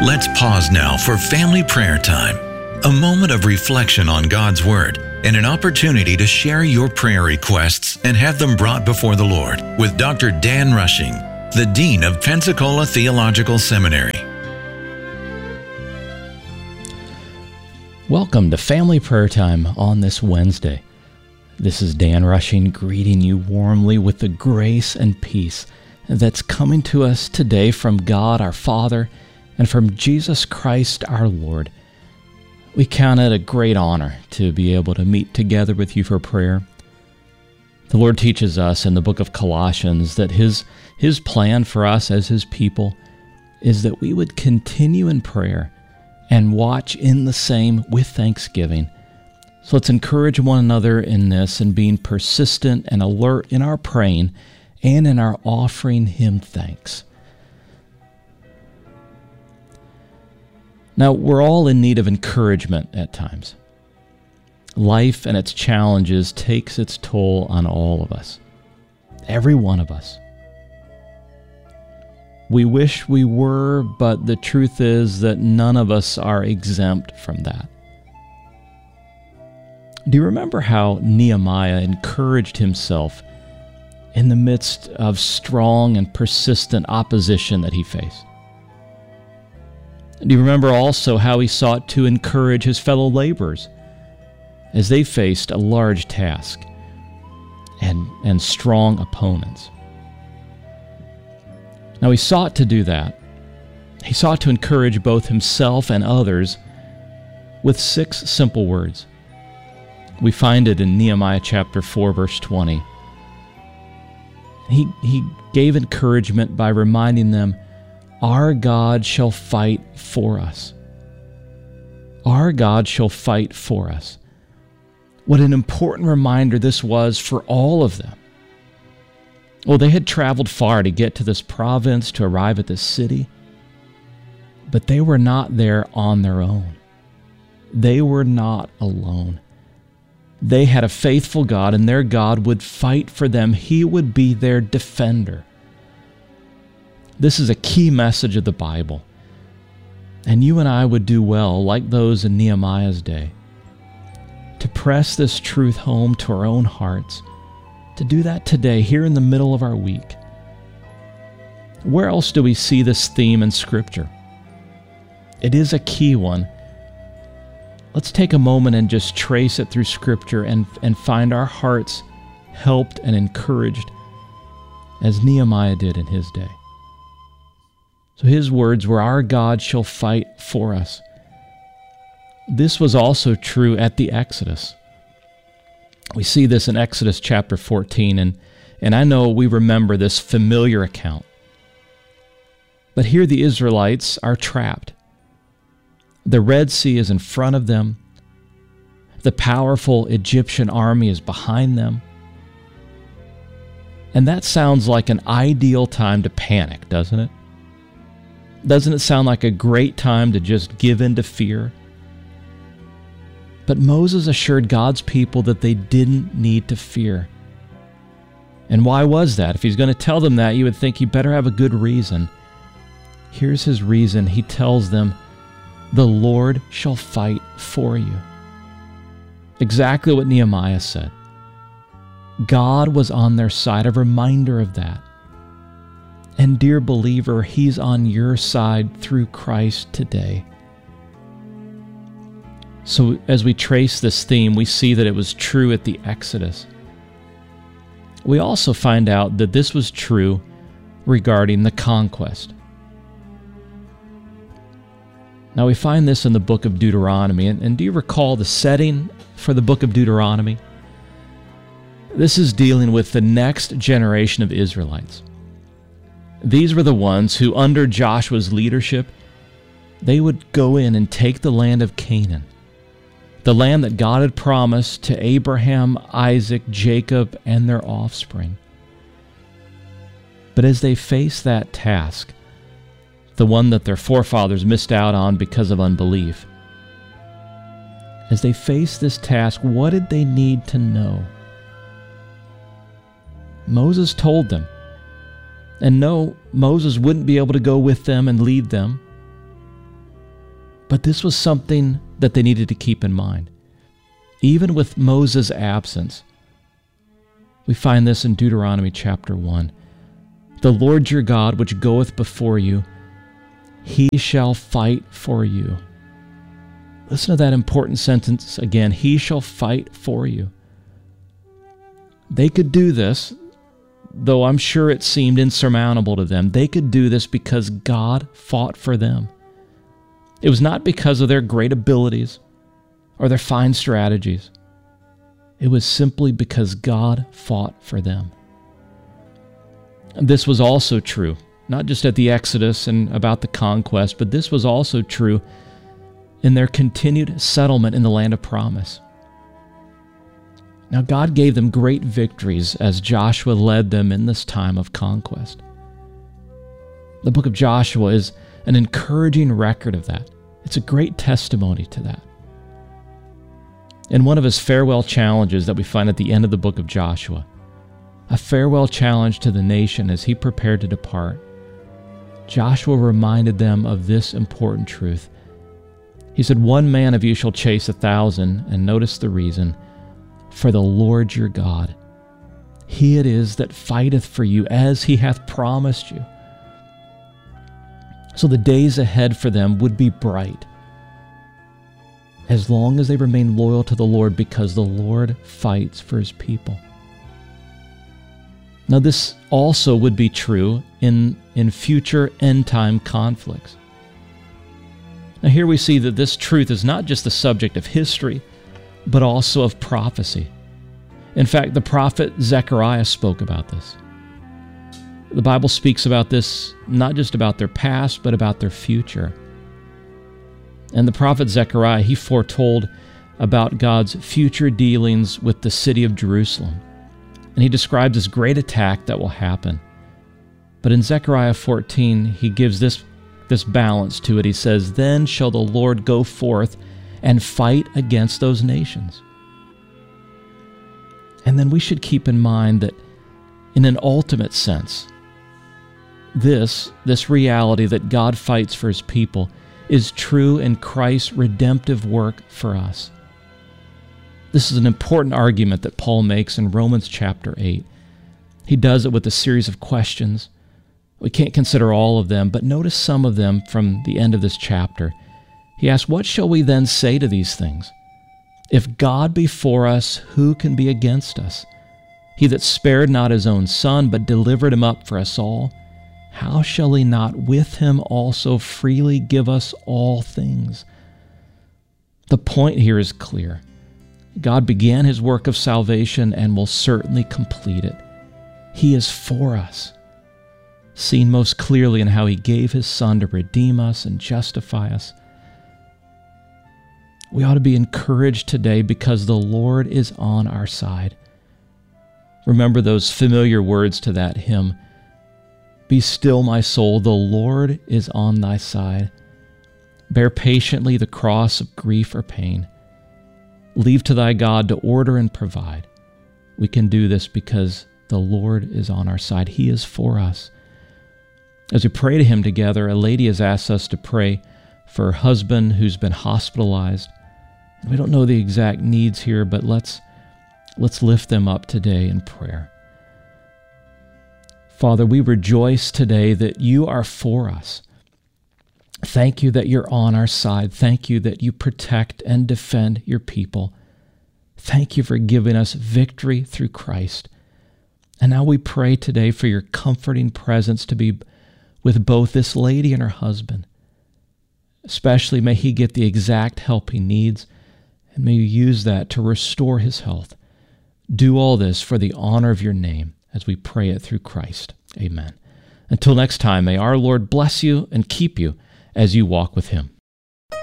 Let's pause now for family prayer time, a moment of reflection on God's Word and an opportunity to share your prayer requests and have them brought before the Lord with Dr. Dan Rushing, the Dean of Pensacola Theological Seminary. Welcome to Family Prayer Time on this Wednesday. This is Dan Rushing greeting you warmly with the grace and peace that's coming to us today from God our Father and from Jesus Christ our Lord. We count it a great honor to be able to meet together with you for prayer. The Lord teaches us in the book of Colossians that His plan for us as His people is that we would continue in prayer and watch in the same with thanksgiving. So let's encourage one another in this and being persistent and alert in our praying and in our offering Him thanks. Now, we're all in need of encouragement at times. Life and its challenges takes its toll on all of us, every one of us. We wish we were, but the truth is that none of us are exempt from that. Do you remember how Nehemiah encouraged himself in the midst of strong and persistent opposition that he faced? Do you remember also how he sought to encourage his fellow laborers as they faced a large task and strong opponents? Now, he sought to do that. He sought to encourage both himself and others with 6 simple words. We find it in Nehemiah chapter 4, verse 20. He gave encouragement by reminding them, "Our God shall fight for us. Our God shall fight for us." What an important reminder this was for all of them. Well, they had traveled far to get to this province, to arrive at this city, but they were not there on their own. They were not alone. They had a faithful God, and their God would fight for them. He would be their defender. This is a key message of the Bible. And you and I would do well, like those in Nehemiah's day, to press this truth home to our own hearts, to do that today, here in the middle of our week. Where else do we see this theme in Scripture? It is a key one. Let's take a moment and just trace it through Scripture and find our hearts helped and encouraged as Nehemiah did in his day. So his words were, "Our God shall fight for us." This was also true at the Exodus. We see this in Exodus chapter 14, and I know we remember this familiar account. But here the Israelites are trapped. The Red Sea is in front of them. The powerful Egyptian army is behind them. And that sounds like an ideal time to panic, doesn't it? Doesn't it sound like a great time to just give in to fear? But Moses assured God's people that they didn't need to fear. And why was that? If he's going to tell them that, you would think he better have a good reason. Here's his reason. He tells them, "The Lord shall fight for you." Exactly what Nehemiah said. God was on their side, a reminder of that. And dear believer, He's on your side through Christ today. So as we trace this theme, we see that it was true at the Exodus. We also find out that this was true regarding the conquest. Now we find this in the book of Deuteronomy, and do you recall the setting for the book of Deuteronomy? This is dealing with the next generation of Israelites. These were the ones who, under Joshua's leadership, they would go in and take the land of Canaan, the land that God had promised to Abraham, Isaac, Jacob, and their offspring. But as they faced that task, the one that their forefathers missed out on because of unbelief, as they faced this task, what did they need to know? Moses told them. And no, Moses wouldn't be able to go with them and lead them. But this was something that they needed to keep in mind. Even with Moses' absence, we find this in Deuteronomy chapter 1. The Lord your God, which goeth before you, he shall fight for you. Listen to that important sentence again. He shall fight for you. They could do this, though I'm sure it seemed insurmountable to them. They could do this because God fought for them. It was not because of their great abilities or their fine strategies. It was simply because God fought for them. And this was also true, not just at the Exodus and about the conquest, but this was also true in their continued settlement in the land of promise. Now, God gave them great victories as Joshua led them in this time of conquest. The book of Joshua is an encouraging record of that. It's a great testimony to that. In one of his farewell challenges that we find at the end of the book of Joshua, a farewell challenge to the nation as he prepared to depart, Joshua reminded them of this important truth. He said, 1 man of you shall chase 1,000, and notice the reason, for the Lord your God. He it is that fighteth for you, as he hath promised you. So the days ahead for them would be bright, as long as they remain loyal to the Lord, because the Lord fights for his people. Now this also would be true in future end-time conflicts. Now here we see that this truth is not just the subject of history, but also of prophecy. In fact, the prophet Zechariah spoke about this. The Bible speaks about this not just about their past, but about their future. And the prophet Zechariah, he foretold about God's future dealings with the city of Jerusalem. And he describes this great attack that will happen. But in Zechariah 14, he gives this balance to it. He says, "Then shall the Lord go forth and fight against those nations." And then we should keep in mind that in an ultimate sense, this reality that God fights for his people is true in Christ's redemptive work for us. This is an important argument that Paul makes in Romans chapter 8. He does it with a series of questions. We can't consider all of them, but notice some of them from the end of this chapter. He asks, "What shall we then say to these things? If God be for us, who can be against us? He that spared not his own son, but delivered him up for us all, how shall he not with him also freely give us all things?" The point here is clear. God began his work of salvation and will certainly complete it. He is for us, seen most clearly in how he gave his son to redeem us and justify us. We ought to be encouraged today because the Lord is on our side. Remember those familiar words to that hymn, "Be still, my soul, the Lord is on thy side. Bear patiently the cross of grief or pain. Leave to thy God to order and provide." We can do this because the Lord is on our side. He is for us. As we pray to him together, a lady has asked us to pray for her husband who's been hospitalized. We don't know the exact needs here, but let's lift them up today in prayer. Father, we rejoice today that you are for us. Thank you that you're on our side. Thank you that you protect and defend your people. Thank you for giving us victory through Christ. And now we pray today for your comforting presence to be with both this lady and her husband. Especially may he get the exact help he needs, and may you use that to restore his health. Do all this for the honor of your name as we pray it through Christ. Amen. Until next time, may our Lord bless you and keep you as you walk with him.